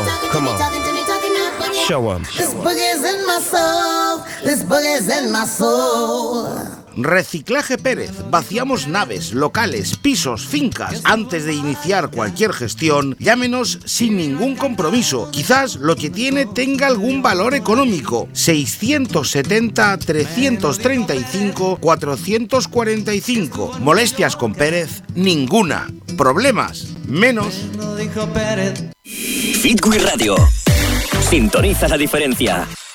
Come on. Show 'em. This boogie's in my soul. This boogie's in my soul. Reciclaje Pérez. Vaciamos naves, locales, pisos, fincas. Antes de iniciar cualquier gestión, llámenos sin ningún compromiso. Quizás lo que tiene tenga algún valor económico. 670-335-445. Molestias con Pérez, ninguna. Problemas, menos. Fitwi Radio. Sintoniza la diferencia.